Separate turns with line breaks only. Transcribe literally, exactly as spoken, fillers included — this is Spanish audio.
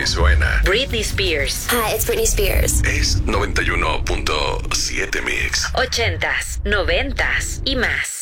si suena.
Britney Spears.
Hi, it's Britney Spears.
Es noventa y uno punto siete Mix.
Ochentas, noventas y más.